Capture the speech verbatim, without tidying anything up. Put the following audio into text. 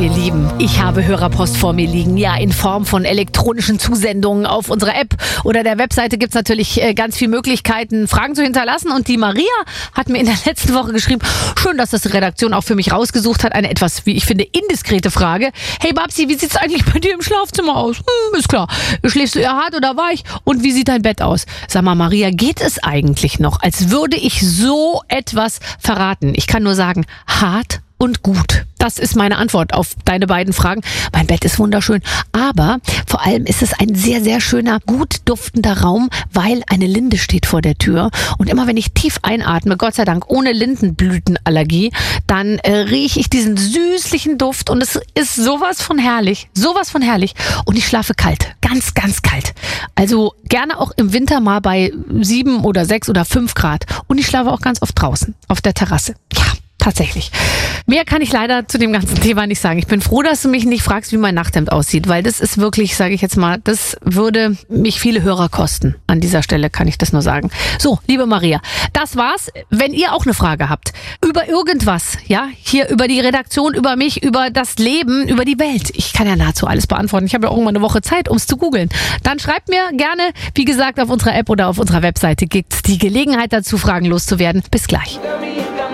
ihr Lieben, ich habe Hörerpost vor mir liegen. Ja, in Form von elektronischen Zusendungen auf unserer App oder der Webseite gibt es natürlich äh, ganz viele Möglichkeiten, Fragen zu hinterlassen. Und die Maria hat mir in der letzten Woche geschrieben, schön, dass das die Redaktion auch für mich rausgesucht hat. Eine etwas, wie ich finde, indiskrete Frage. Hey Babsi, wie sieht's eigentlich bei dir im Schlafzimmer aus? Hm, ist klar. Schläfst du eher hart oder weich? Und wie sieht dein Bett aus? Sag mal, Maria, geht es eigentlich noch, als würde ich so etwas verraten? Ich kann nur sagen, hart und gut. Das ist meine Antwort auf deine beiden Fragen. Mein Bett ist wunderschön, aber vor allem ist es ein sehr, sehr schöner, gut duftender Raum, weil eine Linde steht vor der Tür. Und immer wenn ich tief einatme, Gott sei Dank ohne Lindenblütenallergie, dann äh, rieche ich diesen süßlichen Duft und es ist sowas von herrlich, sowas von herrlich. Und ich schlafe kalt, ganz, ganz kalt. Also gerne auch im Winter mal bei sieben oder sechs oder fünf Grad. Und ich schlafe auch ganz oft draußen, auf der Terrasse. Ja. Tatsächlich. Mehr kann ich leider zu dem ganzen Thema nicht sagen. Ich bin froh, dass du mich nicht fragst, wie mein Nachthemd aussieht, weil das ist wirklich, sage ich jetzt mal, das würde mich viele Hörer kosten. An dieser Stelle kann ich das nur sagen. So, liebe Maria, das war's. Wenn ihr auch eine Frage habt über irgendwas, ja, hier über die Redaktion, über mich, über das Leben, über die Welt, ich kann ja nahezu alles beantworten. Ich habe ja auch immer eine Woche Zeit, um es zu googeln. Dann schreibt mir gerne, wie gesagt, auf unserer App oder auf unserer Webseite gibt es die Gelegenheit dazu, Fragen loszuwerden. Bis gleich.